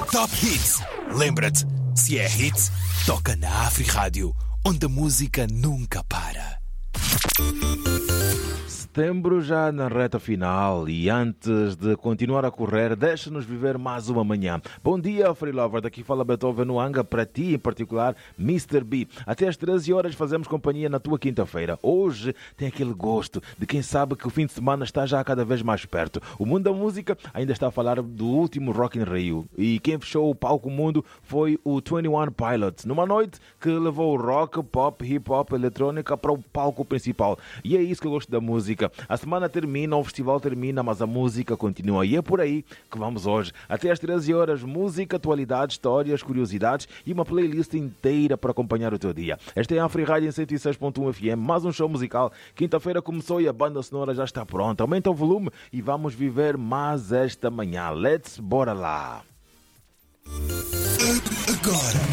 Top Hits. Lembra-te, se é hit, toca na Afrirádio, onde a música nunca para. Setembro já na reta final e antes de continuar a correr, deixa-nos viver mais uma manhã. Bom dia, Free Lover. Daqui fala Beethoven Nuanga, para ti em particular, Mr. B. Até às 13 horas fazemos companhia na tua quinta-feira. Hoje tem aquele gosto de quem sabe que o fim de semana está já cada vez mais perto. O mundo da música ainda está a falar do último Rock in Rio e quem fechou o palco mundo foi o 21 Pilots, numa noite que levou rock, pop, hip-hop, eletrônica para o palco principal. E é isso que eu gosto da música. A semana termina, o festival termina, mas a música continua. E é por aí que vamos hoje. Até às 13 horas, música, atualidades, histórias, curiosidades e uma playlist inteira para acompanhar o teu dia. Esta é a Afrirádio em 106.1 FM, mais um show musical. Quinta-feira começou e a banda sonora já está pronta. Aumenta o volume e vamos viver mais esta manhã. Bora lá! Agora,